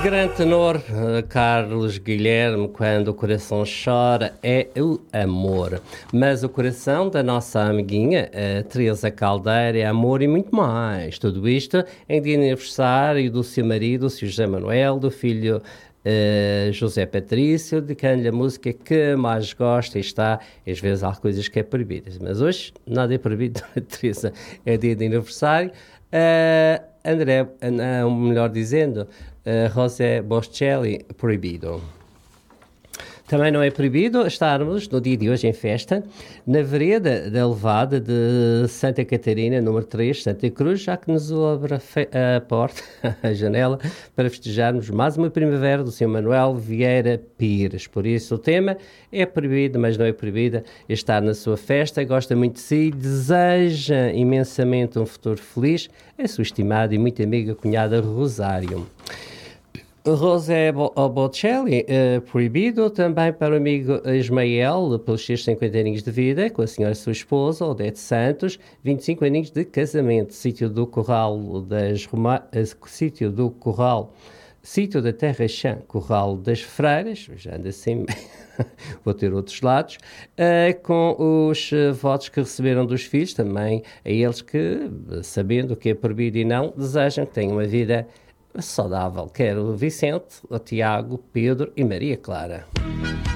grande tenor Carlos Guilherme, quando o coração chora, é o amor. Mas o coração da nossa amiguinha, Teresa Caldeira, é amor e muito mais. Tudo isto em dia de aniversário do seu marido, o Sr. José Manuel, do filho José Patrício, de quem a música que mais gosta e está, às vezes há coisas que é proibidas. Mas hoje nada é proibido, Teresa, é dia de aniversário. André, melhor dizendo, José Bocelli, proibido. Também não é proibido estarmos, no dia de hoje, em festa, na vereda da Levada de Santa Catarina, número 3, Santa Cruz, já que nos abre a porta, a janela, para festejarmos mais uma primavera do Sr. Manuel Vieira Pires. Por isso, o tema é proibido, mas não é proibido estar na sua festa, gosta muito de si, deseja imensamente um futuro feliz, a sua estimada e muito amiga cunhada Rosário. José Bocelli, proibido também para o amigo Ismael, pelos seus 50 aninhos de vida, com a senhora sua esposa, Odete Santos, 25 aninhos de casamento, sítio do Corral sítio da Terra Chã, Corral das Freiras, já ando assim, vou ter outros lados, com os votos que receberam dos filhos, também a eles que, sabendo o que é proibido e não, desejam que tenham uma vida saudável. Quero o Vicente, o Tiago, Pedro e Maria Clara.